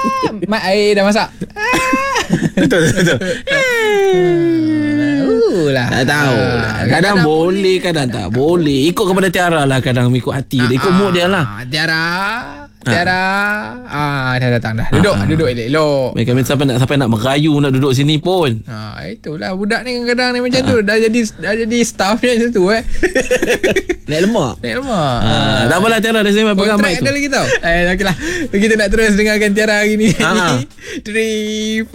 Mak air dah masak. Betul. Lah. Tak tahu lah. Kadang boleh, kadang tak boleh. Ikut kepada Tiara lah. Kadang ikut hati dia. Ikut mood dia lah. Tiara. Dah datang dah. Duduk elok-elok. Mereka sampai nak merayu nak duduk sini pun. Itulah budak ni kadang-kadang ni macam tu. Dah jadi staff macam tu Naik lemak. Tak apalah Tiara. Dah saya pegang mic tu. Kontrak ada lagi tau. Okeylah. Kita nak terus dengarkan Tiara hari ni. 3